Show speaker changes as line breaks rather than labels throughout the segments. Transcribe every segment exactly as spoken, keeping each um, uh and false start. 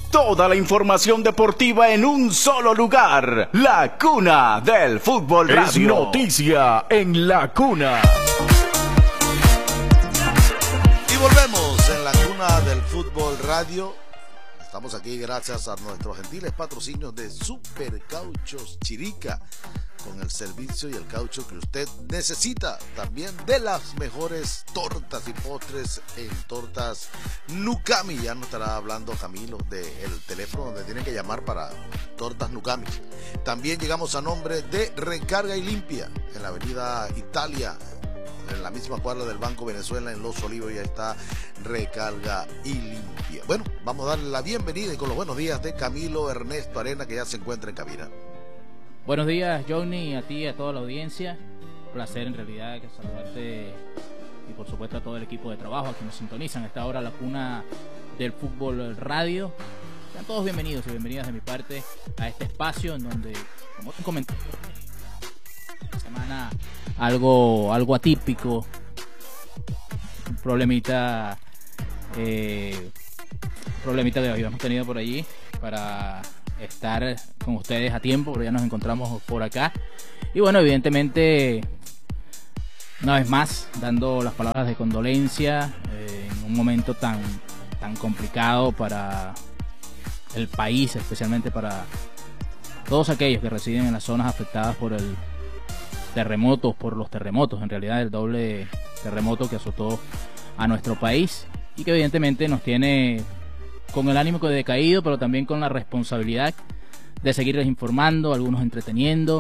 Toda la información deportiva en un solo lugar. La Cuna del Fútbol Radio.
Es noticia en La Cuna.
Y volvemos en La Cuna del Fútbol Radio. Estamos aquí gracias a nuestros gentiles patrocinios de Supercauchos Chirica, con el servicio y el caucho que usted necesita. También de las mejores tortas y postres en Tortas Nukami. Ya nos estará hablando Camilo del teléfono donde tienen que llamar para Tortas Nukami. También llegamos a nombre de Recarga y Limpia en la avenida Italia, en la misma cuadra del Banco Venezuela, en Los Olivos. Ya está Recarga y Limpia. Bueno, vamos a darle la bienvenida y con los buenos días de Camilo Ernesto Arena, que ya se encuentra en cabina.
Buenos días, Johnny, a ti y a toda la audiencia. Un placer en realidad que saludarte y por supuesto a todo el equipo de trabajo a quienes nos sintonizan a esta hora La Cuna del Fútbol Radio. Sean todos bienvenidos y bienvenidas de mi parte a este espacio en donde, como te comenté, esta semana algo, algo atípico, un problemita, eh, un problemita que habíamos tenido por allí para estar con ustedes a tiempo, pero ya nos encontramos por acá. Y bueno, evidentemente, una vez más, dando las palabras de condolencia eh, en un momento tan, tan complicado para el país, especialmente para todos aquellos que residen en las zonas afectadas por el terremoto, por los terremotos, en realidad el doble terremoto que azotó a nuestro país y que evidentemente nos tiene con el ánimo decaído, pero también con la responsabilidad de seguirles informando, algunos entreteniendo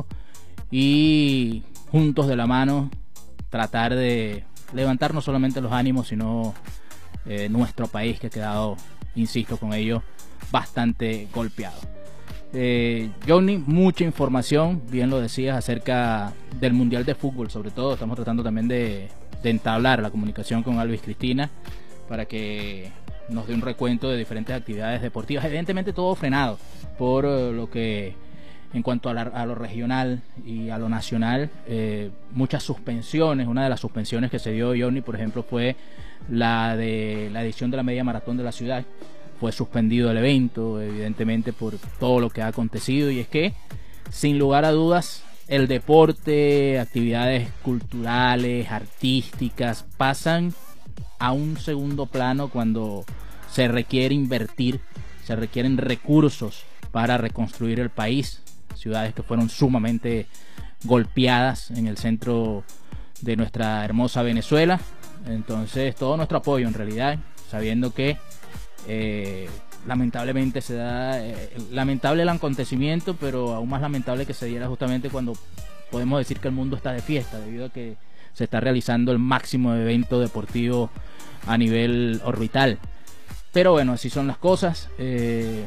y juntos de la mano tratar de levantar no solamente los ánimos, sino eh, nuestro país, que ha quedado, insisto con ello, bastante golpeado. Eh, Johnny, mucha información, bien lo decías, acerca del Mundial de Fútbol, sobre todo estamos tratando también de, de entablar la comunicación con Alvis Cristina para que nos dé un recuento de diferentes actividades deportivas, evidentemente todo frenado por eh, lo que en cuanto a, la, a lo regional y a lo nacional, eh, muchas suspensiones. Una de las suspensiones que se dio, Johnny, por ejemplo, fue la de la edición de la media maratón de la ciudad. Fue suspendido el evento, evidentemente por todo lo que ha acontecido, y es que sin lugar a dudas el deporte, actividades culturales, artísticas pasan a un segundo plano cuando se requiere invertir, se requieren recursos para reconstruir el país, ciudades que fueron sumamente golpeadas en el centro de nuestra hermosa Venezuela. Entonces todo nuestro apoyo en realidad, sabiendo que eh, lamentablemente se da, eh, lamentable el acontecimiento, pero aún más lamentable que se diera justamente cuando podemos decir que el mundo está de fiesta, debido a que se está realizando el máximo evento deportivo a nivel orbital. Pero bueno, así son las cosas. Eh,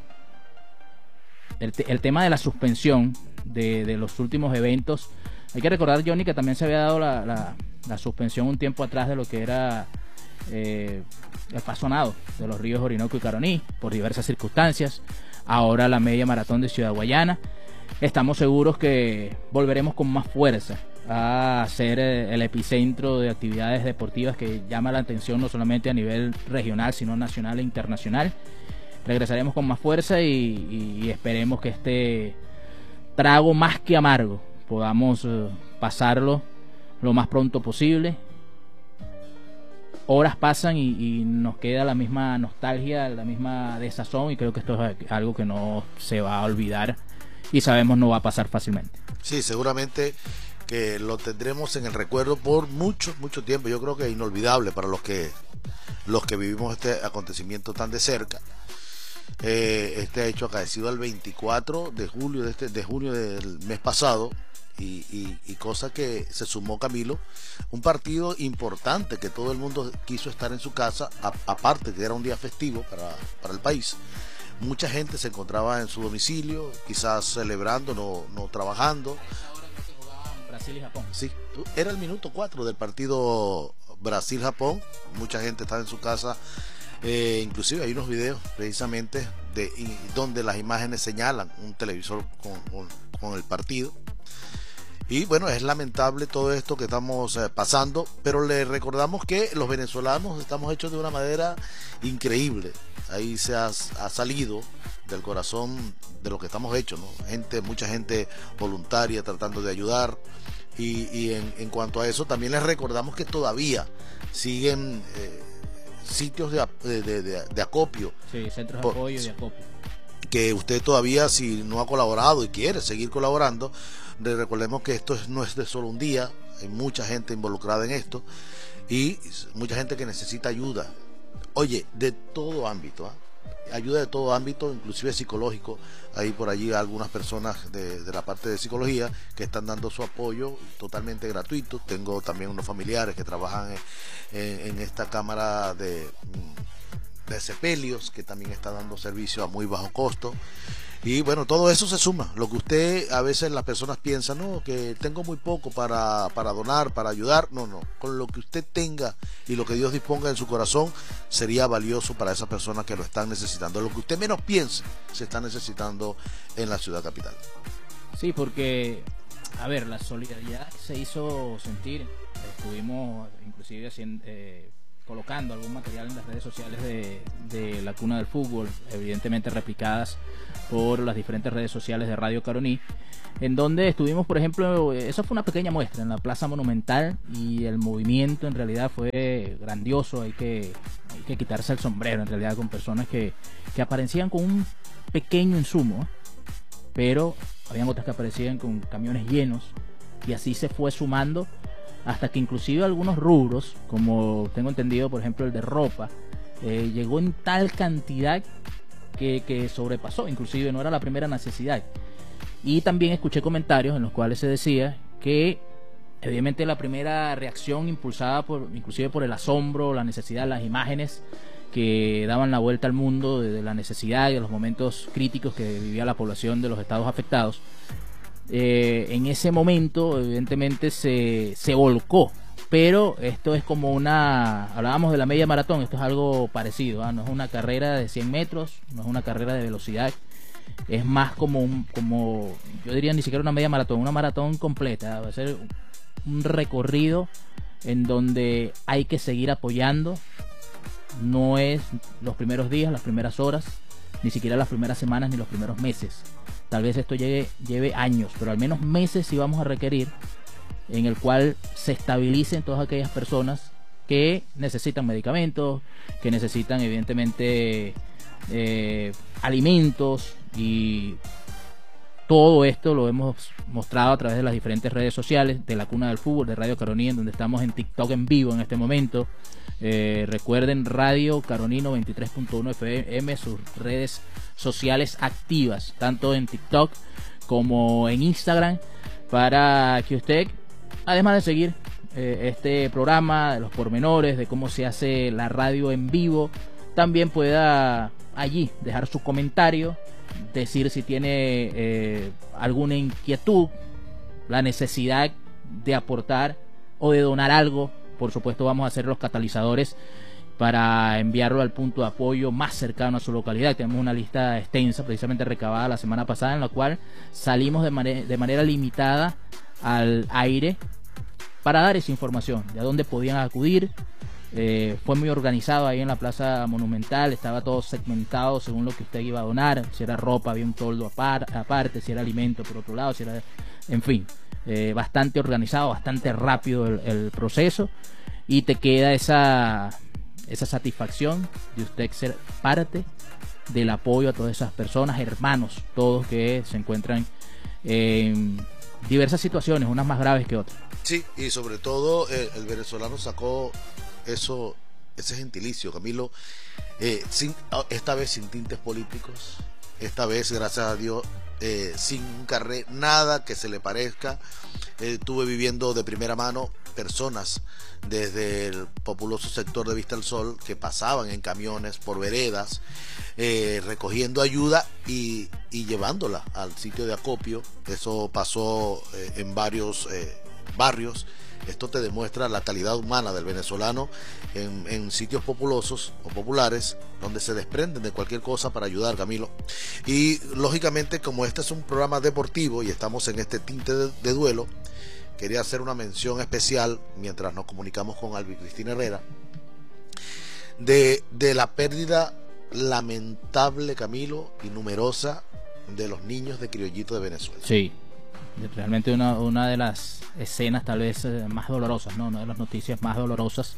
el, te, el tema de la suspensión de, de los últimos eventos, hay que recordar, Johnny, que también se había dado la, la, la suspensión un tiempo atrás de lo que era eh, el pasonado de los ríos Orinoco y Caroní, por diversas circunstancias. Ahora la media maratón de Ciudad Guayana. Estamos seguros que volveremos con más fuerza a ser el epicentro de actividades deportivas que llama la atención no solamente a nivel regional, sino nacional e internacional. Regresaremos con más fuerza y, y esperemos que este trago más que amargo podamos uh, pasarlo lo más pronto posible. Horas pasan y, y nos queda la misma nostalgia, la misma desazón, y creo que esto es algo que no se va a olvidar y sabemos no va a pasar fácilmente.
Sí, seguramente que lo tendremos en el recuerdo por mucho, mucho tiempo. Yo creo que es inolvidable para los que los que vivimos este acontecimiento tan de cerca. Eh, este hecho acaecido el veinticuatro de julio de, este, de junio del mes pasado, y, y, y cosa que se sumó, Camilo, un partido importante que todo el mundo quiso estar en su casa, a, aparte que era un día festivo para, para el país. Mucha gente se encontraba en su domicilio, quizás celebrando, no, no trabajando.
Brasil y Japón.
Sí, era el minuto cuatro del partido Brasil-Japón. Mucha gente estaba en su casa. Eh, inclusive hay unos videos precisamente de y, donde las imágenes señalan un televisor con, con, con el partido. Y bueno, es lamentable todo esto que estamos eh, pasando, pero le recordamos que los venezolanos estamos hechos de una manera increíble. Ahí se ha, ha salido del corazón de lo que estamos hechos, ¿no? Gente, mucha gente voluntaria tratando de ayudar. Y, y en, en cuanto a eso, también les recordamos que todavía siguen eh, sitios de, de, de, de acopio.
Sí, centros de
por,
apoyo y de acopio.
Que usted todavía, si no ha colaborado y quiere seguir colaborando, le recordemos que esto es, no es de solo un día, hay mucha gente involucrada en esto y mucha gente que necesita ayuda. Oye, de todo ámbito, ¿eh? Ayuda de todo ámbito, inclusive psicológico. Hay por allí algunas personas de, de la parte de psicología que están dando su apoyo totalmente gratuito. Tengo también unos familiares que trabajan en, en, en esta cámara de, de sepelios, que también está dando servicio a muy bajo costo. Y bueno, todo eso se suma. Lo que usted, a veces las personas piensan, no, que tengo muy poco para, para donar, para ayudar. No, no. Con lo que usted tenga y lo que Dios disponga en su corazón, sería valioso para esas personas que lo están necesitando. Lo que usted menos piense, se está necesitando en la ciudad capital.
Sí, porque, a ver, la solidaridad se hizo sentir. Estuvimos inclusive haciendo... Eh, colocando algún material en las redes sociales de, de la Cuna del Fútbol, evidentemente replicadas por las diferentes redes sociales de Radio Caroní, en donde estuvimos, por ejemplo, eso fue una pequeña muestra en la Plaza Monumental y el movimiento en realidad fue grandioso. Hay que, hay que quitarse el sombrero en realidad con personas que, que aparecían con un pequeño insumo, pero habían otras que aparecían con camiones llenos y así se fue sumando hasta que inclusive algunos rubros, como tengo entendido, por ejemplo el de ropa, eh, llegó en tal cantidad que, que sobrepasó, inclusive no era la primera necesidad. Y también escuché comentarios en los cuales se decía que evidentemente la primera reacción impulsada por, inclusive por el asombro, la necesidad, las imágenes que daban la vuelta al mundo de, de la necesidad y de los momentos críticos que vivía la población de los estados afectados, Eh, en ese momento evidentemente se, se volcó, pero esto es como una, hablábamos de la media maratón, esto es algo parecido, ¿eh? No es una carrera de cien metros, no es una carrera de velocidad, es más como un, como yo diría ni siquiera una media maratón, una maratón completa, va a ser un recorrido en donde hay que seguir apoyando. No es los primeros días, las primeras horas, ni siquiera las primeras semanas ni los primeros meses. Tal vez esto llegue, lleve años, pero al menos meses sí vamos a requerir, en el cual se estabilicen todas aquellas personas que necesitan medicamentos, que necesitan evidentemente eh, alimentos, y todo esto lo hemos mostrado a través de las diferentes redes sociales de la Cuna del Fútbol, de Radio Caroní, en donde estamos en TikTok en vivo en este momento. Eh, recuerden Radio Caroní noventa y tres punto uno F M, sus redes sociales activas, tanto en TikTok como en Instagram, para que usted, además de seguir eh, este programa, de los pormenores, de cómo se hace la radio en vivo, también pueda allí dejar su comentario, decir si tiene eh, alguna inquietud, la necesidad de aportar o de donar algo. Por supuesto, vamos a ser los catalizadores para enviarlo al punto de apoyo más cercano a su localidad. Tenemos una lista extensa, precisamente recabada la semana pasada, en la cual salimos de, mane- de manera limitada al aire para dar esa información de a dónde podían acudir. Eh, fue muy organizado ahí en la Plaza Monumental, estaba todo segmentado según lo que usted iba a donar. Si era ropa, había un toldo apar- aparte, si era alimento por otro lado, si era, en fin, eh, bastante organizado, bastante rápido el, el proceso, y te queda esa, esa satisfacción de usted ser parte del apoyo a todas esas personas, hermanos, todos que se encuentran en diversas situaciones, unas más graves que otras.
Sí, y sobre todo eh, el venezolano sacó eso, ese gentilicio, Camilo, eh, sin, esta vez sin tintes políticos, esta vez, gracias a Dios, eh, sin carrera, nada que se le parezca. Eh, estuve viviendo de primera mano personas desde el populoso sector de Vista al Sol que pasaban en camiones por veredas, eh, recogiendo ayuda y, y llevándola al sitio de acopio. Eso pasó eh, en varios eh, barrios Esto te demuestra la calidad humana del venezolano en, en sitios populosos o populares, donde se desprenden de cualquier cosa para ayudar, Camilo. Y lógicamente, como este es un programa deportivo y estamos en este tinte de, de duelo, quería hacer una mención especial mientras nos comunicamos con Albi Cristina Herrera de, de la pérdida lamentable, Camilo, y numerosa de los niños de Criollito de Venezuela.
Sí, realmente una, una de las escenas tal vez eh, más dolorosas, ¿no? Una de las noticias más dolorosas,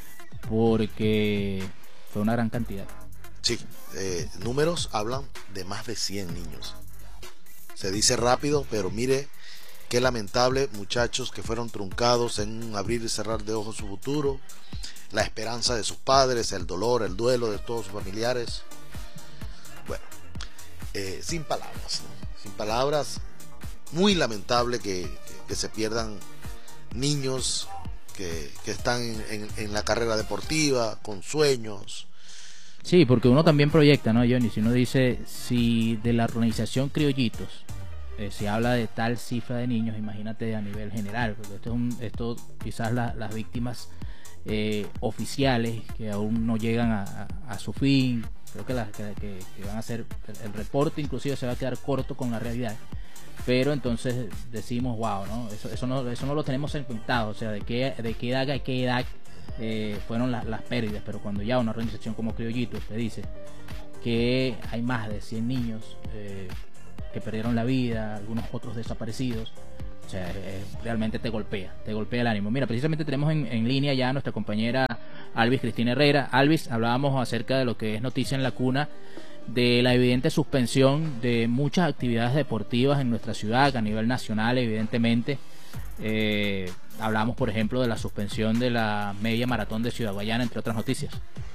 porque fue una gran cantidad.
Sí, eh, números hablan de más de cien niños. Se dice rápido, pero mire qué lamentable, muchachos que fueron truncados en un abrir y cerrar de ojos su futuro, la esperanza de sus padres, el dolor, el duelo de todos sus familiares. Bueno, eh, sin palabras, ¿no? Sin palabras, muy lamentable que, que, que se pierdan niños que, que están en, en, en la carrera deportiva, con sueños.
Sí, porque uno también proyecta, ¿no, Johnny? Si uno dice, si de la organización Criollitos eh, se habla de tal cifra de niños, imagínate a nivel general, porque esto, es un, esto quizás la, las víctimas eh, oficiales que aún no llegan a, a, a su fin, creo que, las, que, que, que van a hacer, el, el reporte inclusive se va a quedar corto con la realidad, pero entonces decimos, wow, ¿no? Eso, eso no eso no lo tenemos en cuenta, o sea, de qué, de qué edad a qué edad eh, fueron la, las pérdidas, pero cuando ya una organización como Criollitos te dice que hay más de cien niños eh, que perdieron la vida, algunos otros desaparecidos, o sea, eh, realmente te golpea, te golpea el ánimo. Mira, precisamente tenemos en, en línea ya a nuestra compañera Alvis Cristina Herrera. Alvis, hablábamos acerca de lo que es noticia en la cuna, de la evidente suspensión de muchas actividades deportivas en nuestra ciudad a nivel nacional, evidentemente. Eh, hablamos, por ejemplo, de la suspensión de la media maratón de Ciudad Guayana, entre otras noticias.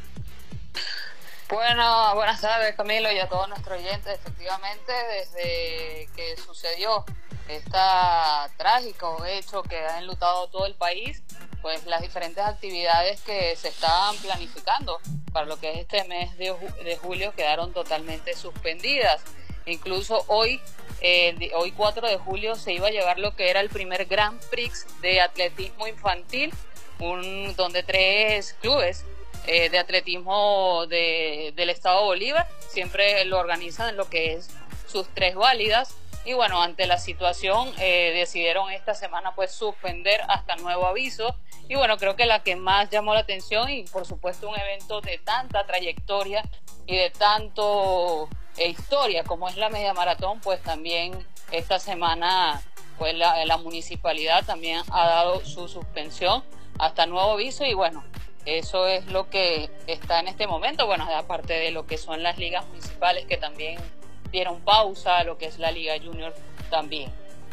Bueno, buenas tardes, Camilo, y a todos nuestros oyentes. Efectivamente, desde que sucedió este trágico hecho que ha enlutado todo el país, pues las diferentes actividades que se estaban planificando para lo que es este mes de, de julio quedaron totalmente suspendidas. Incluso hoy, eh, hoy cuatro de julio, se iba a llevar lo que era el primer Grand Prix de atletismo infantil, un, donde tres clubes eh, de atletismo de, del estado Bolívar siempre lo organizan en lo que es sus tres válidas. Y bueno, ante la situación eh, decidieron esta semana pues suspender hasta nuevo aviso. Y bueno, creo que la que más llamó la atención, y por supuesto un evento de tanta trayectoria y de tanto eh, historia como es la media maratón, pues también esta semana pues la, la municipalidad también ha dado su suspensión hasta nuevo aviso. Y bueno, eso es lo que está en este momento. Bueno, aparte de lo que son las ligas municipales que también dieron pausa, lo que es la Liga Junior también.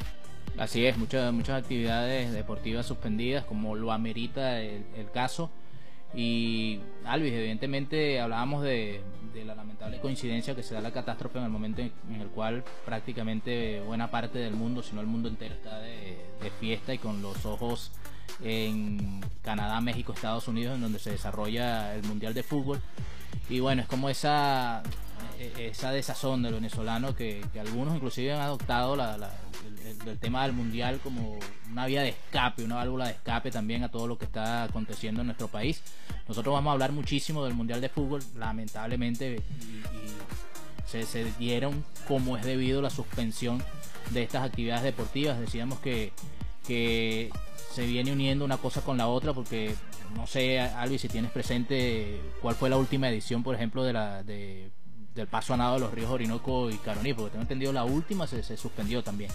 Así es, muchas muchas actividades deportivas suspendidas, como lo amerita el, el caso. Y Alvis, evidentemente hablábamos de, de la lamentable coincidencia que se da la catástrofe en el momento en, en el cual prácticamente buena parte del mundo, si no el mundo entero, está de, de fiesta y con los ojos en Canadá, México, Estados Unidos, en donde se desarrolla el Mundial de Fútbol. Y bueno, es como esa esa desazón del venezolano que, que algunos inclusive han adoptado la, la, el, el tema del mundial como una vía de escape, una válvula de escape también a todo lo que está aconteciendo en nuestro país. Nosotros vamos a hablar muchísimo del mundial de fútbol, lamentablemente, y, y se, se dieron como es debido la suspensión de estas actividades deportivas. Decíamos que, que se viene uniendo una cosa con la otra, porque no sé, Alvis, si tienes presente cuál fue la última edición, por ejemplo, de la de del paso a nado de los ríos Orinoco y Caroní, porque tengo entendido la última se, se suspendió también.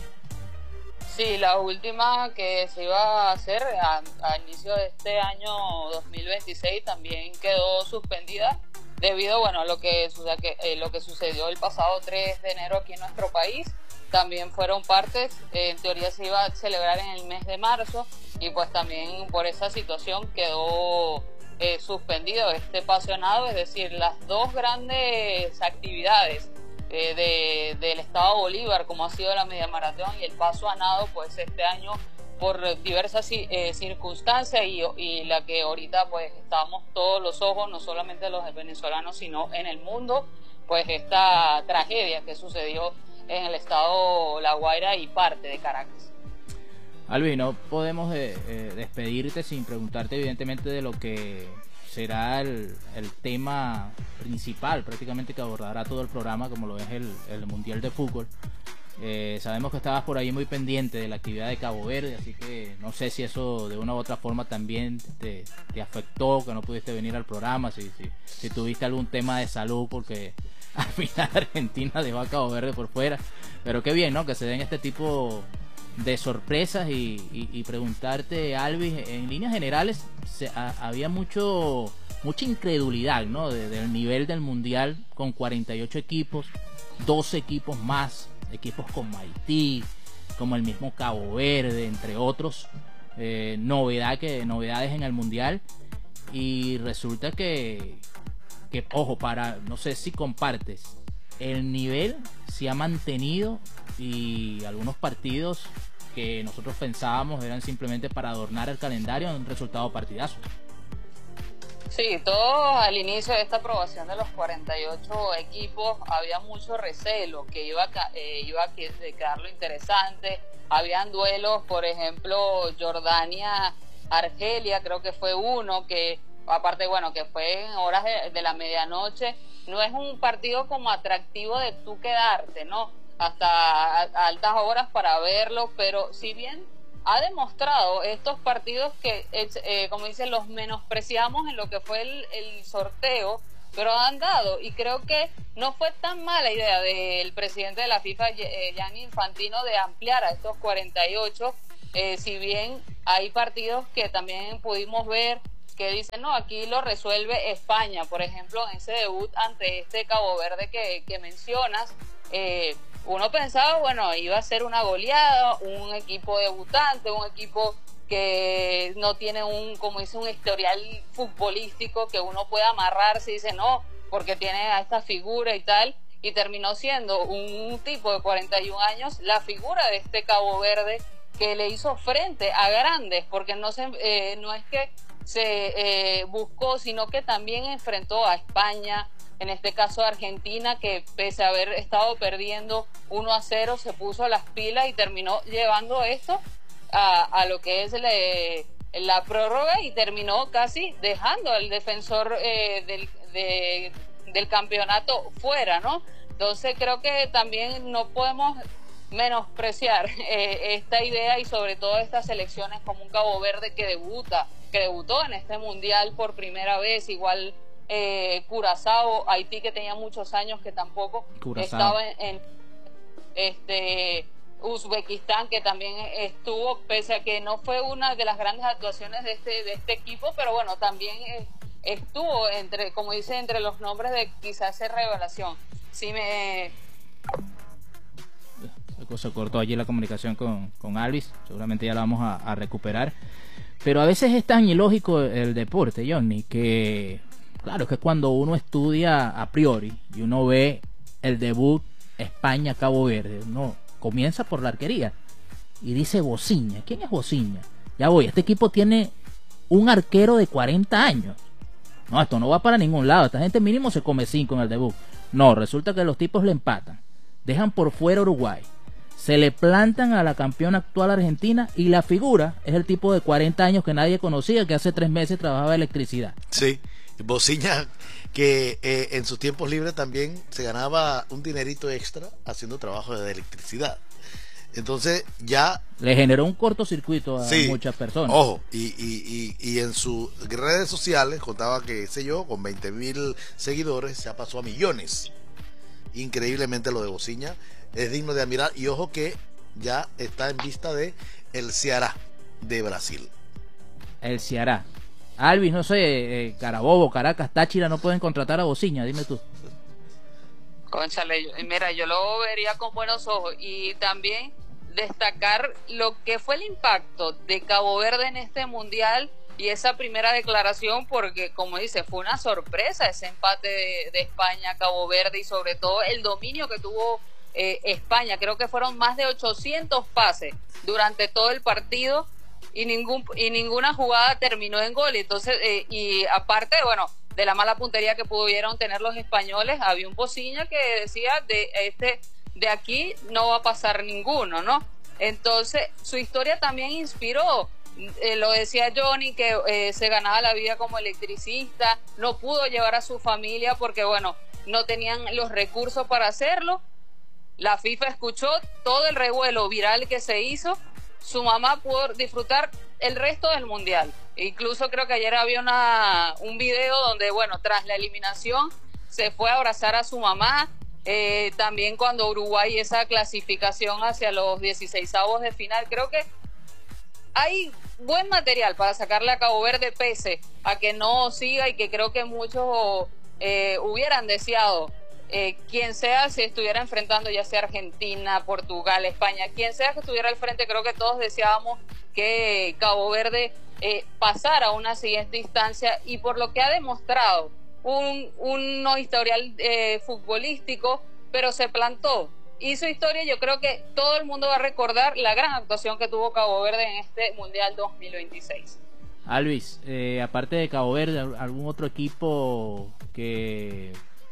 Sí, la última que se iba a hacer a, a inicio de este año dos mil veintiséis también quedó suspendida debido, bueno, a lo que, eh, lo que sucedió el pasado tres de enero aquí en nuestro país. También fueron partes, eh, en teoría se iba a celebrar en el mes de marzo, y pues también por esa situación quedó Eh, suspendido este paso a nado. Es decir, las dos grandes actividades eh, de, del estado Bolívar, como ha sido la media maratón y el paso a nado, pues este año por diversas eh, circunstancias y, y la que ahorita pues estamos todos los ojos, no solamente los venezolanos sino en el mundo, pues esta tragedia que sucedió en el estado La Guaira y parte de Caracas.
Alvin, no podemos de, eh, despedirte sin preguntarte evidentemente de lo que será el, el tema principal prácticamente que abordará todo el programa, como lo es el, el Mundial de Fútbol. Eh, sabemos que estabas por ahí muy pendiente de la actividad de Cabo Verde, así que no sé si eso de una u otra forma también te, te afectó, que no pudiste venir al programa, si, si, si tuviste algún tema de salud, porque al final Argentina dejó a Cabo Verde por fuera. Pero qué bien, ¿no?, que se den este tipo de sorpresas y, y, y preguntarte, Alvis, en líneas generales se, a, había mucho mucha incredulidad, ¿no?, de, del nivel del Mundial, con cuarenta y ocho equipos, doce equipos más, equipos como Haití, como el mismo Cabo Verde, entre otros, eh, novedad que, novedades en el Mundial. Y resulta que, que, ojo, para, no sé si compartes, el nivel se ha mantenido y algunos partidos que nosotros pensábamos eran simplemente para adornar el calendario han resultado partidazos.
Sí, todo al inicio de esta aprobación de los cuarenta y ocho equipos había mucho recelo que iba a, eh, iba a quedar lo interesante. Habían duelos, por ejemplo, Jordania-Argelia, creo que fue uno que, aparte, bueno, que fue en horas de, de la medianoche. No es un partido como atractivo de tú quedarte, ¿no?, hasta a, a altas horas para verlo, pero si bien ha demostrado estos partidos que, eh, como dicen, los menospreciamos en lo que fue el, el sorteo, pero han dado, y creo que no fue tan mala idea del presidente de la FIFA, eh, Gianni Infantino, de ampliar a estos cuarenta y ocho, eh, si bien hay partidos que también pudimos ver que dicen, no, aquí lo resuelve España, por ejemplo, en ese debut ante este Cabo Verde que, que mencionas. eh, Uno pensaba, bueno, iba a ser una goleada, un equipo debutante, un equipo que no tiene un, como dice, un historial futbolístico que uno pueda amarrarse y dice, no, porque tiene a esta figura y tal, y terminó siendo un tipo de cuarenta y un años, la figura de este Cabo Verde, que le hizo frente a grandes, porque no, se, eh, no es que se eh, buscó, sino que también enfrentó a España, en este caso a Argentina, que pese a haber estado perdiendo uno a cero, se puso las pilas y terminó llevando esto a, a lo que es le, la prórroga, y terminó casi dejando al defensor eh, del, de, del campeonato fuera, ¿no? Entonces creo que también no podemos menospreciar eh, esta idea, y sobre todo estas selecciones como un Cabo Verde que debuta, que debutó en este Mundial por primera vez, igual Eh, Curazao, Haití, que tenía muchos años que tampoco Curazao. Estaba en, en este Uzbekistán, que también estuvo, pese a que no fue una de las grandes actuaciones de este de este equipo, pero bueno, también eh, estuvo entre, como dice, entre los nombres de quizás esa revelación. Sí me
se cortó allí la comunicación con, con Alvis, seguramente ya la vamos a, a recuperar, pero a veces es tan ilógico el deporte, Johnny, que claro, es que cuando uno estudia a priori y uno ve el debut España-Cabo Verde, uno comienza por la arquería y dice Bociña. ¿Quién es Bociña? Ya voy, este equipo tiene un arquero de cuarenta años. No, esto no va para ningún lado. Esta gente mínimo se come cinco en el debut. No, resulta que los tipos le empatan. Dejan por fuera Uruguay. Se le plantan a la campeona actual Argentina, y la figura es el tipo de cuarenta años que nadie conocía, que hace tres meses trabajaba electricidad.
Sí. Bociña, que eh, en sus tiempos libres también se ganaba un dinerito extra haciendo trabajo de electricidad. Entonces ya
le generó un cortocircuito a
sí,
muchas personas.
Ojo, y, y, y, y en sus redes sociales contaba que, sé yo, con veinte mil seguidores se pasó a millones. Increíblemente lo de Bociña es digno de admirar, y ojo que ya está en vista de el Ceará de Brasil.
El Ceará. Alvis, no sé, eh, Carabobo, Caracas, Táchira no pueden contratar a Bociña, dime tú.
Cónchale, mira, yo lo vería con buenos ojos, y también destacar lo que fue el impacto de Cabo Verde en este Mundial y esa primera declaración, porque como dice, fue una sorpresa ese empate de, de España a Cabo Verde, y sobre todo el dominio que tuvo eh, España. Creo que fueron más de ochocientos pases durante todo el partido, y ningún y ninguna jugada terminó en gol. Entonces eh, y aparte, bueno, de la mala puntería que pudieron tener los españoles, había un Bociña que decía de este de aquí no va a pasar ninguno, ¿no? Entonces, su historia también inspiró. Eh, lo decía Johnny, que eh, se ganaba la vida como electricista, no pudo llevar a su familia porque, bueno, no tenían los recursos para hacerlo. La FIFA escuchó todo el revuelo viral que se hizo. Su mamá pudo disfrutar el resto del mundial. Incluso creo que ayer había una, un video donde, bueno, tras la eliminación se fue a abrazar a su mamá. Eh, también cuando Uruguay esa clasificación hacia los dieciseisavos de final, creo que hay buen material para sacarle a Cabo Verde, pese a que no siga, y que creo que muchos eh, hubieran deseado eh, quien sea, si estuviera enfrentando ya sea Argentina, Portugal, España, quien sea que estuviera al frente, creo que todos deseábamos que Cabo Verde eh, pasara a una siguiente instancia, y por lo que ha demostrado un, un no historial eh, futbolístico, pero se plantó. Hizo historia. Yo creo que todo el mundo va a recordar la gran actuación que tuvo Cabo Verde en este Mundial dos mil veintiséis.
Alvis, eh, aparte de Cabo Verde, ¿algún otro equipo que,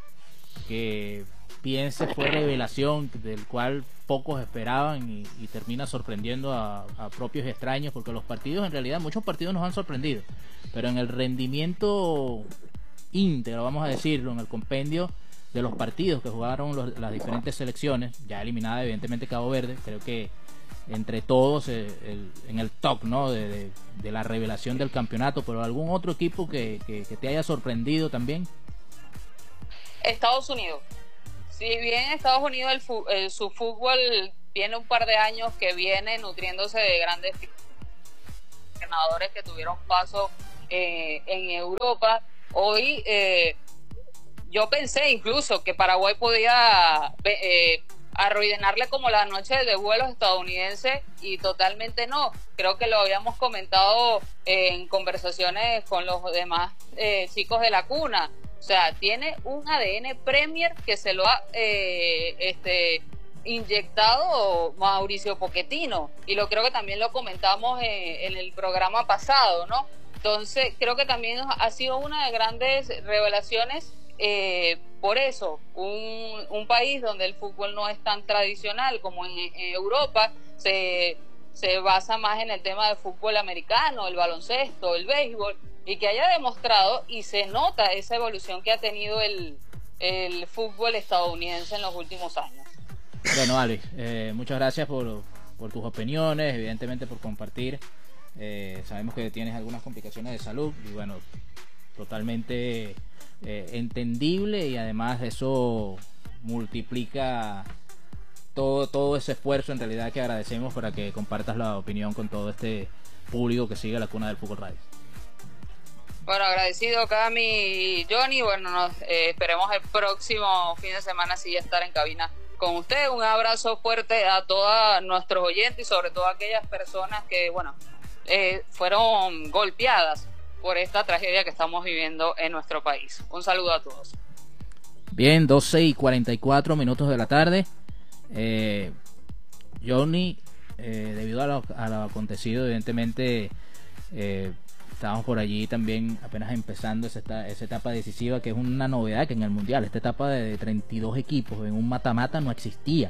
que piense fue revelación, del cual pocos esperaban y, y termina sorprendiendo a, a propios extraños? Porque los partidos, en realidad, muchos partidos nos han sorprendido, pero en el rendimiento íntegro, vamos a decirlo, en el compendio de los partidos que jugaron los, las diferentes selecciones, ya eliminada evidentemente Cabo Verde, creo que entre todos eh, el, en el top, ¿no?, de, de, de la revelación del campeonato. Pero algún otro equipo que, que, que te haya sorprendido también.
Estados Unidos. Si bien Estados Unidos el, el, su fútbol tiene un par de años que viene nutriéndose de grandes entrenadores que tuvieron paso eh, en Europa, hoy eh, yo pensé incluso que Paraguay podía eh, arruinarle como la noche de vuelos estadounidenses, y totalmente no. Creo que lo habíamos comentado eh, en conversaciones con los demás eh, chicos de la cuna. O sea, tiene un A D N Premier que se lo ha eh, este, inyectado Mauricio Pochettino, y lo creo que también lo comentamos eh, en el programa pasado, ¿no? Entonces creo que también ha sido una de grandes revelaciones. Eh, por eso, un, un país donde el fútbol no es tan tradicional como en, en Europa, se, se basa más en el tema del fútbol americano, el baloncesto, el béisbol, y que haya demostrado, y se nota esa evolución que ha tenido el, el fútbol estadounidense en los últimos años.
Bueno, Alex, eh, muchas gracias por, por tus opiniones, evidentemente por compartir. Eh, sabemos que tienes algunas complicaciones de salud, y bueno, totalmente eh, entendible, y además eso multiplica todo, todo ese esfuerzo en realidad que agradecemos para que compartas la opinión con todo este público que sigue la Cuna del Fútbol Radio.
Bueno, agradecido Cami y Johnny. Bueno, nos eh, esperemos el próximo fin de semana sí estar en cabina con usted. Un abrazo fuerte a todos nuestros oyentes, y sobre todo a aquellas personas que, bueno, eh, fueron golpeadas por esta tragedia que estamos viviendo en nuestro país. Un saludo a todos.
Bien, doce y cuarenta y cuatro minutos de la tarde. Eh, Johnny, eh, debido a lo, a lo acontecido, evidentemente eh, estábamos por allí también apenas empezando esa, esa etapa decisiva, que es una novedad que en el Mundial, esta etapa de treinta y dos equipos en un mata-mata no existía.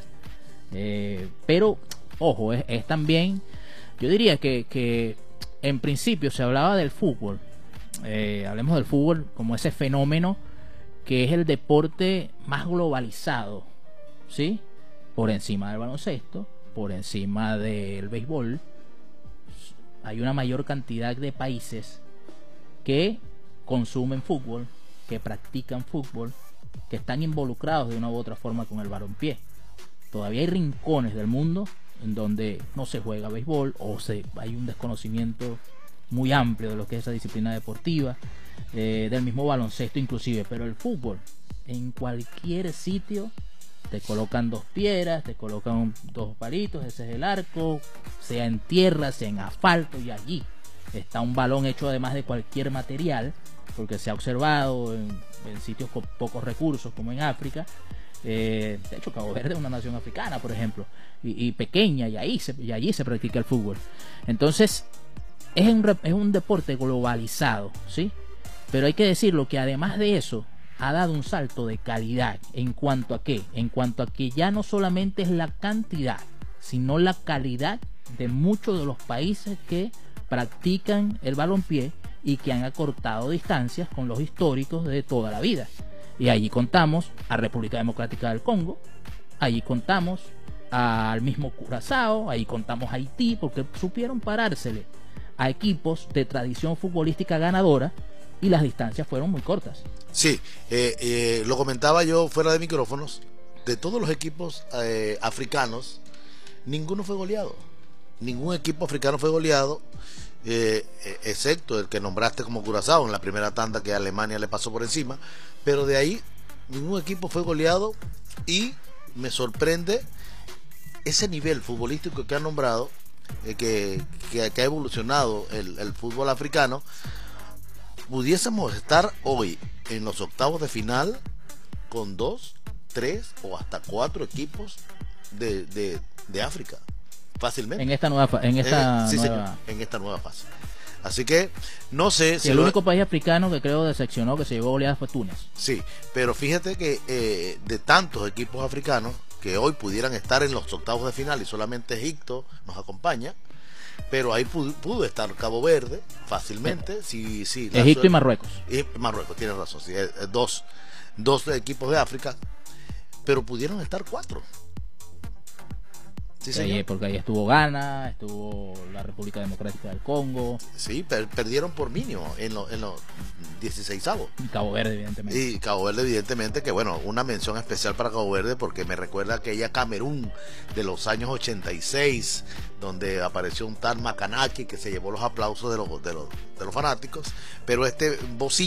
Eh, pero, ojo, es, es también, yo diría que, que en principio se hablaba del fútbol, eh, hablemos del fútbol como ese fenómeno que es el deporte más globalizado, ¿sí? Por encima del baloncesto, por encima del béisbol. Hay una mayor cantidad de países que consumen fútbol, que practican fútbol, que están involucrados de una u otra forma con el balompié. Todavía hay rincones del mundo en donde no se juega béisbol, o se, hay un desconocimiento muy amplio de lo que es esa disciplina deportiva, eh, del mismo baloncesto inclusive. Pero el fútbol, en cualquier sitio te colocan dos piedras, te colocan dos palitos, ese es el arco, sea en tierra, sea en asfalto, y allí está un balón hecho además de cualquier material, porque se ha observado en, en sitios con pocos recursos como en África. Eh, de hecho, Cabo Verde es una nación africana, por ejemplo, y, y pequeña, y, ahí se, y allí se practica el fútbol. Entonces es un, es un deporte globalizado, ¿sí? Pero hay que decirlo que además de eso ha dado un salto de calidad. ¿En cuanto a qué? En cuanto a que ya no solamente es la cantidad, sino la calidad de muchos de los países que practican el balompié y que han acortado distancias con los históricos de toda la vida. Y allí contamos a República Democrática del Congo, allí contamos al mismo Curazao, ahí contamos a Haití, porque supieron parársele a equipos de tradición futbolística ganadora y las distancias fueron muy cortas.
Sí, eh, eh, lo comentaba yo fuera de micrófonos, de todos los equipos eh, africanos, ninguno fue goleado, ningún equipo africano fue goleado, eh, eh, excepto el que nombraste como Curazao en la primera tanda que Alemania le pasó por encima, pero de ahí ningún equipo fue goleado y me sorprende ese nivel futbolístico que han nombrado, eh, que, que, que ha evolucionado el, el fútbol africano. Pudiésemos estar hoy en los octavos de final con dos, tres o hasta cuatro equipos de, de, de África, fácilmente.
En esta nueva, en esta
eh, sí,
nueva...
señor, en esta nueva fase. Así que no sé
sí,
si
el
lo...
único país africano que creo decepcionó, que se llevó goleadas, fue Túnez.
Sí, pero fíjate que eh, de tantos equipos africanos que hoy pudieran estar en los octavos de final y solamente Egipto nos acompaña, pero ahí pudo, pudo estar Cabo Verde fácilmente. Sí, sí,
Egipto y Marruecos.
Y Marruecos, tienes razón, sí, dos, dos equipos de África, pero pudieron estar cuatro. Sí, señor.
Ahí, porque ahí estuvo Ghana, estuvo la República Democrática del Congo.
Sí, per perdieron por mínimo en los en los dieciseisavos.
Y Cabo Verde, evidentemente.
Y Cabo Verde, evidentemente, que bueno, una mención especial para Cabo Verde porque me recuerda aquella Camerún de los años ochenta y seis, donde apareció un tal Macanaki que se llevó los aplausos de los, de los, de los fanáticos, pero este bocina